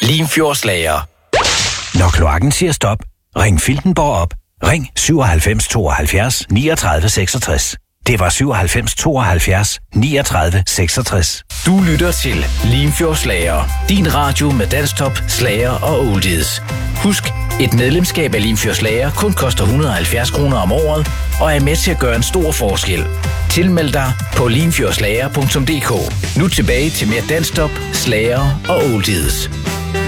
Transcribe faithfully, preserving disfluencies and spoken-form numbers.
Limfjordslager. Når kloakken siger stop, ring Filtenborg op. Ring syvoghalvfems tooghalvfjerds niogtredive seksogtres. Det var syvoghalvfems tooghalvfjerds niogtredive seksogtres. Du lytter til Limfjordslager. Din radio med dansktop, slager og oldies. Husk, et medlemskab af Limfjordslager kun koster et hundrede og halvfjerds kroner om året og er med til at gøre en stor forskel. Tilmeld dig på limfjordslager punktum d k. Nu tilbage til mere dansktop, slager og oldies.